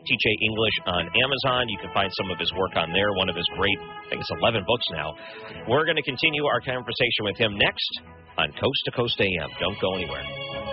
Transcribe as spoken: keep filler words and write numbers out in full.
T J English on Amazon. You can find some of his work on there, one of his great, I think it's eleven books now. We're going to continue our conversation with him next on Coast to Coast A M. Don't go anywhere.